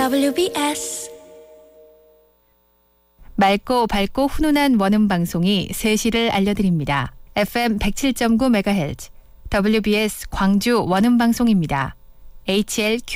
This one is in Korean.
WBS 맑고 밝고 훈훈한 원음 방송이 3시를 알려드립니다. FM 107.9MHz WBS 광주 원음 방송입니다. HLQ